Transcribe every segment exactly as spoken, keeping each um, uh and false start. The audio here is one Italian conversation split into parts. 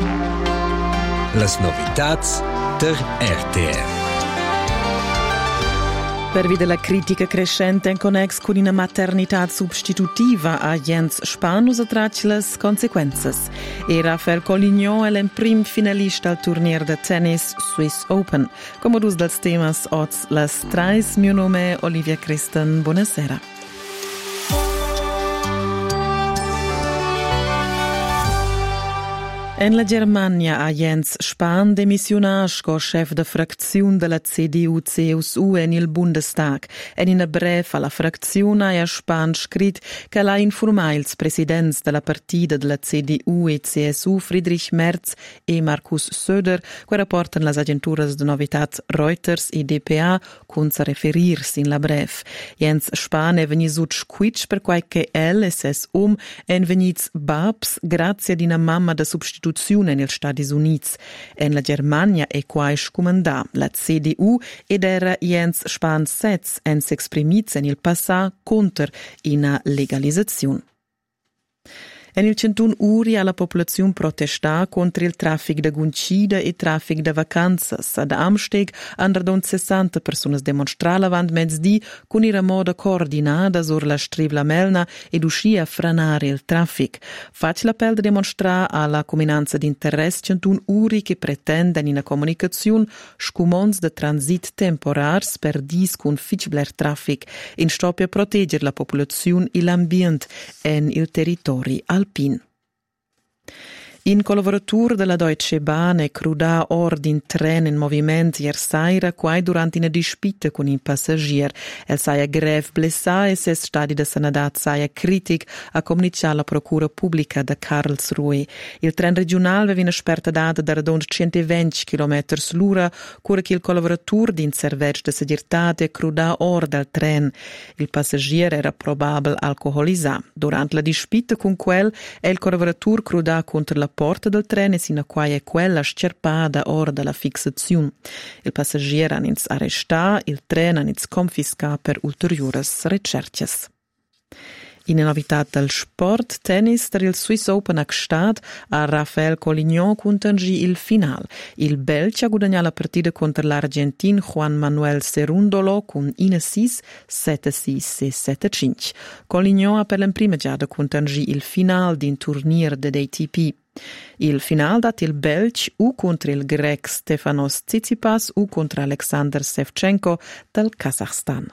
Las novitats der R T R. Per via della critica crescente in connex con una maternità substitutiva a Jens Spahn usatrach las consequences. E Rafael Collignon è il prim finalista al turnier de tennis Swiss Open. Come dus dels temas oz las trais, mio nome è Olivia Christen, buonasera. En la Germania a Jens Spahn demissionage co chef de fracziun de la C D U C S U en il Bundestag. En in bref alla fracziuna a Spahn scrit che la informa ils presidents de la partida de la C D U e C S U Friedrich Merz e Markus Söder, que rapportan las agenturas de novitat Reuters e D P A, cun sa referirs in la bref. Jens Spahn è venit squitsch per quai che el e ses um en venits babs grazie ad una mamma de substituzione negli Stati Uniti. En la Germania è quai scomandà la C D U ed era Jens Spahn sez en s'exprimits en il passà contro una legalizzazione. En il centun uri alla popolazione protesta contro il traffic de guncida e traffic de vacanzas. Ad Amsteg andradon sessanta persone demonstrala avant mezzdi con ira moda coordinata sur la strivla melna ed uscì a franare il traffic. Fac l'appel de demonstra alla comunanza d'interesse centun uri che pretenden in a comunicazione scumons de transit temporars per dis con ficibler traffic in stopia protegger la popolazione e l'ambient en il territori alpin. In collaboratur della Deutsche Bahn è cruda ordin tren in movimento ier saira quai durante una dispita con un passagier. El saia greve blessa e ses stadi de sanadat saia critic a comunicare la procura pubblica da Karlsruhe. Il tren regionale viene sperta data da radon centoventi chilometri l'ora, cura che il collaboratur din servec de segirtate cruda or del tren. Il passagier era probabile alcoholizzato. Durante la dispita con quel è il collaboratur cruda contro la porta del treno sino a quai è quella scerpada ora della fissazione. Il passagiere ha ins arrestà, il treno ha ins confiscà per ulteriores ricerches. In novità del sport, tennis per il Swiss Open a Gstaad a Rafael Collignon contangi il final. Il Belgia guadagna la partita contro l'Argentin Juan Manuel Cerundolo con in sei, sette sei e sette cinque. Collignon ha per la prima giada contangi il final din turnier de A T P. Il final dat il Belg u contro il grec Stefanos Tsitsipas u contro Alexander Shevchenko del Kazakhstan.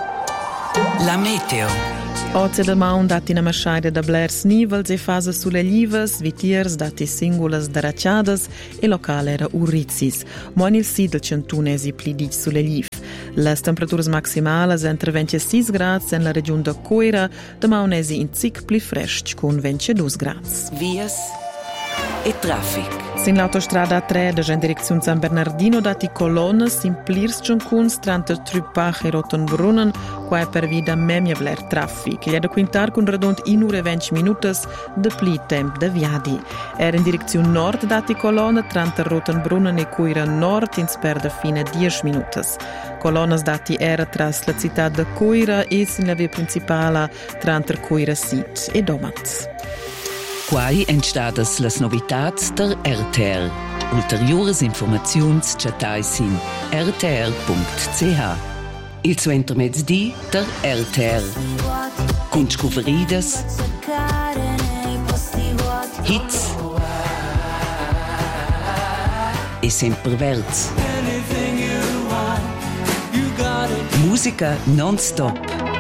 La meteo. Oggi del maun dati una masciaia da blers nivels e fase sulle lives, vitiers dati singulas daraciadas e locale era urrizis. Moin il sid del centunesi plidic sulle liv. Le temperaturas maximales entre ventisei gradi in la regione da Coira, da maunesi in zic pli fresch con ventidue gradi. Vias e traffic. Sin l'autostrada tre in direzione San Bernardino dati colonne simplirs ciuncuns tranta Trüppach e Rottenbrunnen, qua per vida memia vler traffic. Gli ha da quintar con radont in ore venti minutas de pli temp de viadi. Era in direzione nord dati colonne tranta Rottenbrunnen e Coira nord in sperde fine dieci minutas. Colonnes dati era tras la città de Coira e sin la via principale tranta Coira Sit e Domat. Quai entstadas las novitats der R T R. Ulteriores informaziuns chatais in r t r punct c h. Il suenter mezzdi der R T R. Cun scuveridas, hits e sempre verds. Musica non-stop.